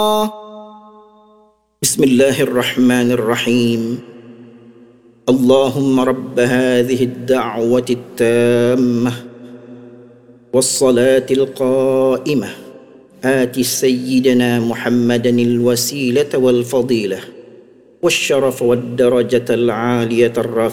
بسم الله الرحمن الرحيم. اللهم رب هذه الدعوة التامة والصلاة القائمة آت سيدنا محمدا الوسيلة والفضيلة والشرف والدرجة العالية الرفيعة